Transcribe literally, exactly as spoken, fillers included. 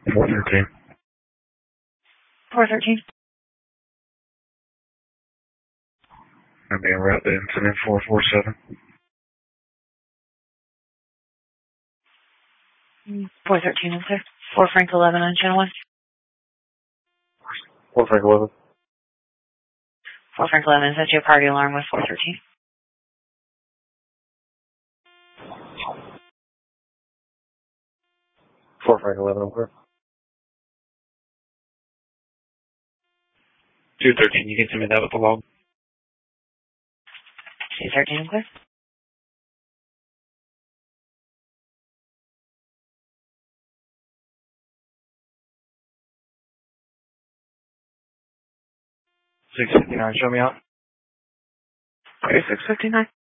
four thirteen. four thirteen. I'm being route to incident four four seven. four thirteen, I'm clear. four Frank eleven on channel one. four Frank eleven. four Frank eleven, is that your party alarm with four thirteen? four Frank eleven, I'm clear. two thirteen, you can send me that with the log. two thirteen, I'm clear. six fifty-nine, show me out. Okay, six fifty-nine.